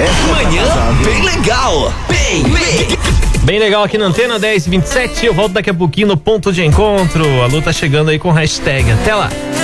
Manhã bem legal. Bem legal aqui na Antena 1027. Eu volto daqui a pouquinho no ponto de encontro. A Lu tá chegando aí com hashtag. Até lá.